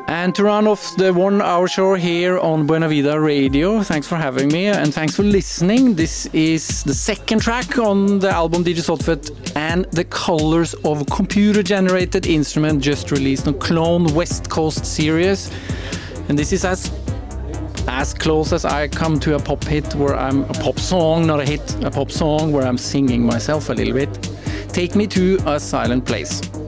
And to run off the 1 hour show here on Buena Vida Radio, thanks for having me and thanks for listening. This is the second track on the album DJ Saltfett and the Colors of Computer-Generated Instrument, just released on Clone West Coast series. And this is as close as I come to a pop hit where I'm a pop song, not a hit, a pop song where I'm singing myself a little bit. Take Me to a Silent Place.